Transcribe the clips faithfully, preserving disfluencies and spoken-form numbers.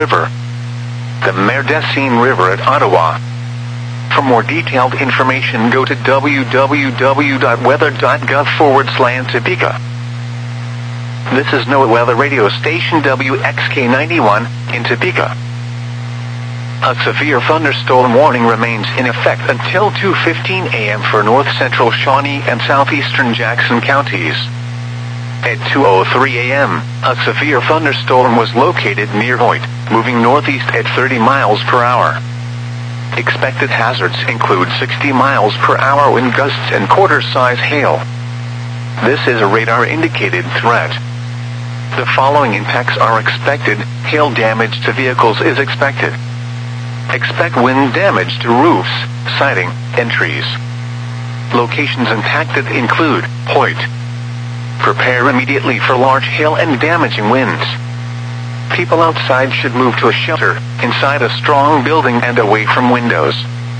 River. The Merdessine River at Ottawa. For more detailed information, go to w w w dot weather dot gov forward slash Topeka. This is NOAA Weather Radio Station W X K ninety-one in Topeka. A severe thunderstorm warning remains in effect until two fifteen a m for north central Shawnee and southeastern Jackson counties. At two oh three a m, a severe thunderstorm was located near Hoyt, moving northeast at thirty miles per hour. Expected hazards include sixty miles per hour wind gusts and quarter-size hail. This is a radar-indicated threat. The following impacts are expected. Hail damage to vehicles is expected. Expect wind damage to roofs, siding, and trees. Locations impacted include Hoyt. Prepare immediately for large hail and damaging winds. People outside should move to a shelter, inside a strong building and away from windows.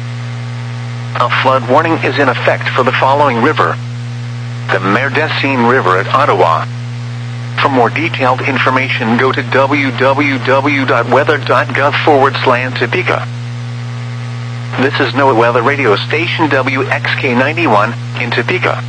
A flood warning is in effect for the following river. The Merdessine River at Ottawa. For more detailed information, go to w w w dot weather dot gov forward slash Topeka. This is NOAA Weather Radio Station W X K ninety-one in Topeka.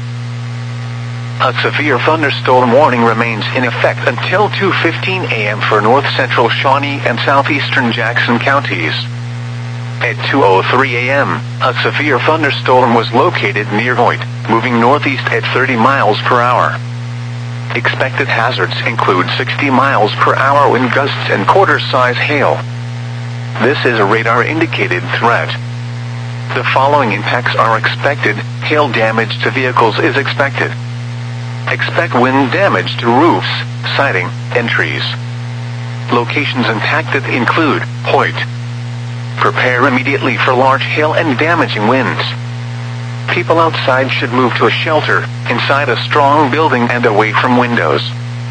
A severe thunderstorm warning remains in effect until two fifteen a m for north central Shawnee and southeastern Jackson counties. At two oh three a m, a severe thunderstorm was located near Hoyt, moving northeast at thirty miles per hour. Expected hazards include sixty miles per hour wind gusts and quarter-size hail. This is a radar-indicated threat. The following impacts are expected. Hail damage to vehicles is expected. Expect wind damage to roofs, siding, and trees. Locations impacted include Hoyt. Prepare immediately for large hail and damaging winds. People outside should move to a shelter, inside a strong building and away from windows.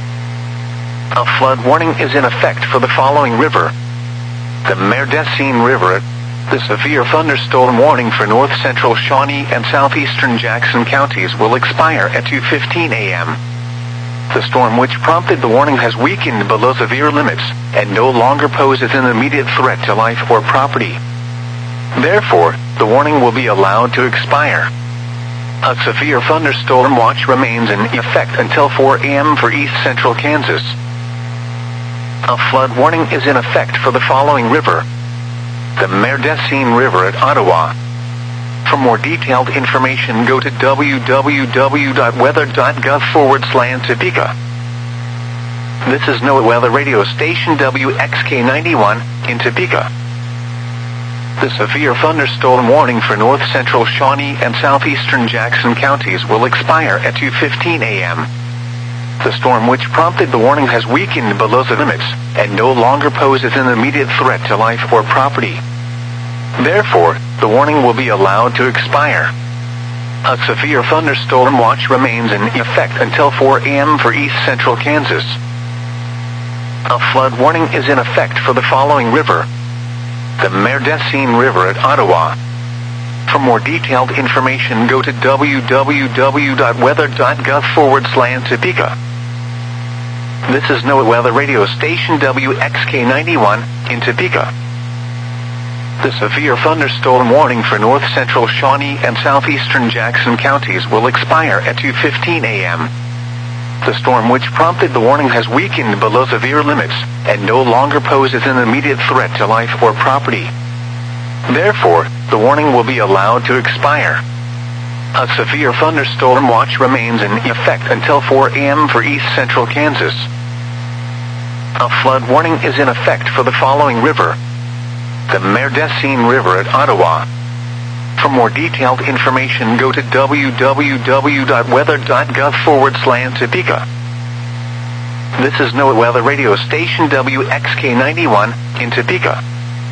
A flood warning is in effect for the following river. The Merdessine River. The severe thunderstorm warning for north central Shawnee and southeastern Jackson counties will expire at two fifteen a m The storm which prompted the warning has weakened below severe limits, and no longer poses an immediate threat to life or property. Therefore, the warning will be allowed to expire. A severe thunderstorm watch remains in effect until four a m for east central Kansas. A flood warning is in effect for the following river. The Merdessine River at Ottawa. For more detailed information, go to w w w dot weather dot gov forward slash Topeka. This is NOAA Weather Radio Station W X K ninety-one in Topeka. The severe thunderstorm warning for north central Shawnee and southeastern Jackson counties will expire at two fifteen a m The storm which prompted the warning has weakened below the limits, and no longer poses an immediate threat to life or property. Therefore, the warning will be allowed to expire. A severe thunderstorm watch remains in effect until four a m for east central Kansas. A flood warning is in effect for the following river. The Merdessine River at Ottawa. For more detailed information, go to w w w dot weather dot gov forward slash Topeka. This is NOAA Weather Radio Station W X K ninety-one in Topeka. The severe thunderstorm warning for north central Shawnee and southeastern Jackson counties will expire at two fifteen a m The storm which prompted the warning has weakened below severe limits, and no longer poses an immediate threat to life or property. Therefore, the warning will be allowed to expire. A severe thunderstorm watch remains in effect until four a m for east central Kansas. A flood warning is in effect for the following river. The Merdessine River at Ottawa. For more detailed information, go to w w w dot weather dot gov forward slash Topeka. This is NOAA Weather Radio Station W X K ninety-one in Topeka.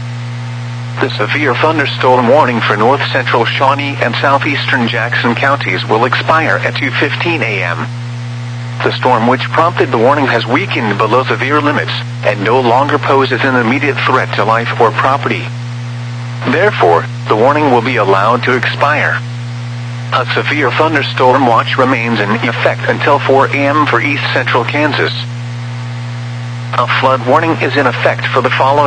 The severe thunderstorm warning for north central Shawnee and southeastern Jackson counties will expire at two fifteen a m The storm which prompted the warning has weakened below severe limits, and no longer poses an immediate threat to life or property. Therefore, the warning will be allowed to expire. A severe thunderstorm watch remains in effect until four a m for east central Kansas. A flood warning is in effect for the following